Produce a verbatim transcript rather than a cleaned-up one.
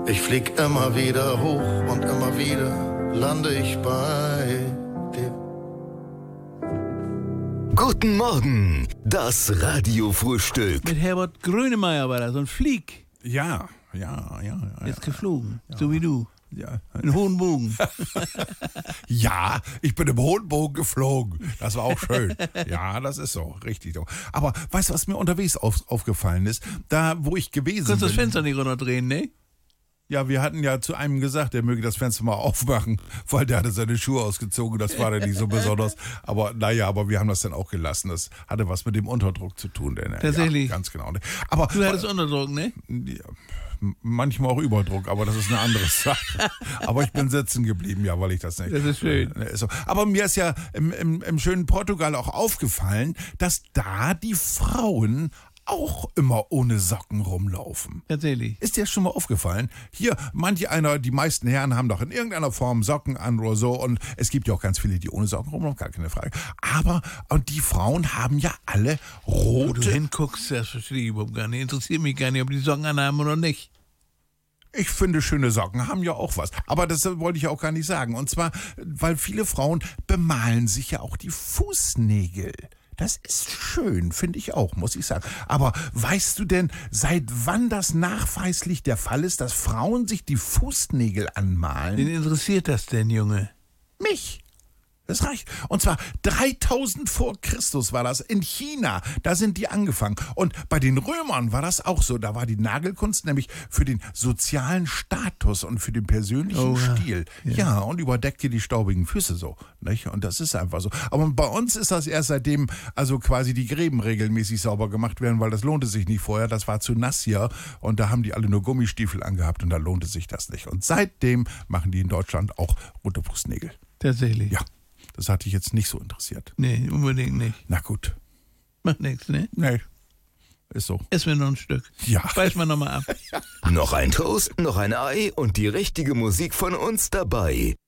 Ich flieg immer wieder hoch und immer wieder lande ich bei dir. Guten Morgen, das Radiofrühstück. Mit Herbert Grönemeyer war das, so ein Flieg. Ja, ja, ja. ja Jetzt ja. geflogen, Ja. so wie du. Ja. In hohen Bogen. Ja, ich bin im hohen Bogen geflogen. Das war auch schön. Ja, das ist so, richtig so. Aber weißt du, was mir unterwegs auf, aufgefallen ist? Da, wo ich gewesen Du kannst bin. das Fenster nicht runterdrehen, ne? Ja, wir hatten ja zu einem gesagt, der möge das Fenster mal aufmachen, weil der hatte seine Schuhe ausgezogen, das war dann nicht so besonders. Aber naja, aber wir haben das dann auch gelassen. Das hatte was mit dem Unterdruck zu tun. Denn, Tatsächlich? Ja, ganz genau. Aber, Du hattest Unterdruck, ne? ja, manchmal auch Überdruck, aber das ist eine andere Sache. Aber ich bin sitzen geblieben, ja, weil ich das nicht. Das ist schön. Äh, so. Aber mir ist ja im, im, im schönen Portugal auch aufgefallen, dass da die Frauen auch immer ohne Socken rumlaufen. Tatsächlich. Ist dir schon mal aufgefallen? Hier, manche einer, die meisten Herren haben doch in irgendeiner Form Socken an oder so und es gibt ja auch ganz viele, die ohne Socken rumlaufen, gar keine Frage. Aber, und die Frauen haben ja alle Wo du rote... hinguckst, das verstehe ich überhaupt gar nicht. Interessiert mich gar nicht, ob die Socken anhaben oder nicht. Ich finde, schöne Socken haben ja auch was. Aber das wollte ich auch gar nicht sagen. Und zwar, weil viele Frauen bemalen sich ja auch die Fußnägel. Das ist schön, finde ich auch, muss ich sagen. Aber weißt du denn, seit wann das nachweislich der Fall ist, dass Frauen sich die Fußnägel anmalen? Wen interessiert das denn, Junge? Mich. Das reicht. Und zwar dreitausend vor Christus war das in China. Da sind die angefangen. Und bei den Römern war das auch so. Da war die Nagelkunst nämlich für den sozialen Status und für den persönlichen Oh, ja. Stil. Ja. ja, und überdeckt dir die staubigen Füße so. Nicht? Und das ist einfach so. Aber bei uns ist das erst seitdem also quasi die Gräben regelmäßig sauber gemacht werden, weil das lohnte sich nicht vorher. Das war zu nass hier. Und da haben die alle nur Gummistiefel angehabt und da lohnte sich das nicht. Und seitdem machen die in Deutschland auch rote Fußnägel. Tatsächlich. Ja. Das hat dich jetzt nicht so interessiert. Nee, unbedingt nicht. Na gut. Macht nichts, ne? Nee, ist so. Essen wir noch ein Stück. Ja. Beiß mal nochmal ab. Noch ein Toast, noch ein Ei und die richtige Musik von uns dabei.